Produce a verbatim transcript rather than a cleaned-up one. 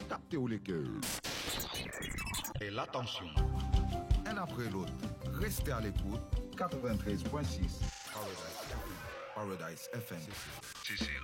taper au les cœurs. Et l'attention. Un après l'autre, restez à l'écoute. quatre-vingt-treize point six Paradise F M. Paradise F M. C C